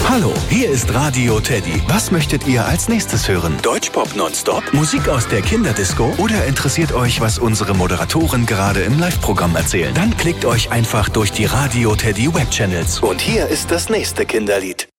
Hallo, hier ist Radio Teddy. Was möchtet ihr als nächstes hören? Deutschpop nonstop? Musik aus der Kinderdisco? Oder interessiert euch, was unsere Moderatoren gerade im Live-Programm erzählen? Dann klickt euch einfach durch die Radio Teddy Webchannels. Und hier ist das nächste Kinderlied.